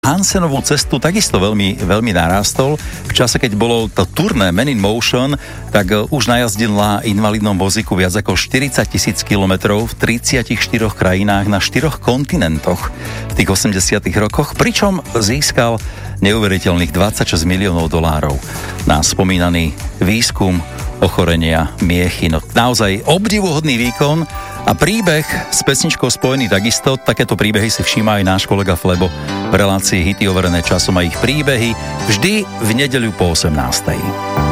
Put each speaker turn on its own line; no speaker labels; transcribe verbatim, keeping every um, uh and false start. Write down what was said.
Hansenovú cestu takisto veľmi, veľmi narástol. V čase, keď bolo to turné Men in Motion, tak už najazdil na invalidnom vozíku viac ako štyridsať tisíc kilometrov v tridsiatich štyroch krajinách na štyroch kontinentoch v tých osemdesiatych rokoch, pričom získal neuveriteľných dvadsaťšesť miliónov dolárov na spomínaný výskum ochorenia miechy. No, naozaj obdivuhodný výkon a príbeh s pesničkou spojený takisto. Takéto príbehy si všíma aj náš kolega Flebo v relácii Hity overené časom a ich príbehy vždy v nedeľu po osemnástej.